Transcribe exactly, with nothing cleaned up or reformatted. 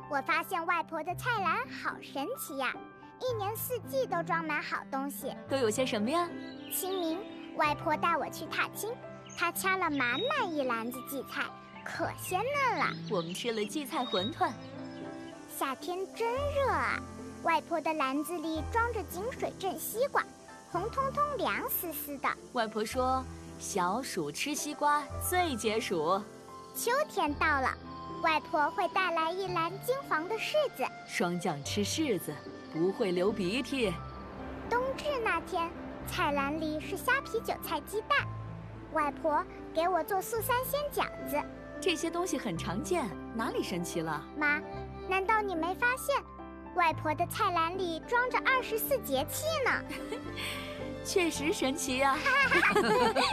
我发现外婆的菜篮好神奇呀，一年四季都装满好东西。 都有些什么呀？ 清明，外婆带我去踏青，她掐了满满一篮子荠菜，可鲜嫩了。 我们吃了荠菜馄饨。 夏天真热啊，外婆的篮子里装着井水镇西瓜，红彤彤凉丝丝的。 外婆说，小暑吃西瓜最解暑。 秋天到了，外婆会带来一篮金黄的柿子。 霜降吃柿子不会流鼻涕。 冬至那天，菜篮里是虾皮韭菜鸡蛋，外婆给我做素三鲜饺子。 这些东西很常见，哪里神奇了？ 妈，难道你没发现外婆的菜篮里装着二十四节气呢？ 确实神奇呀、啊！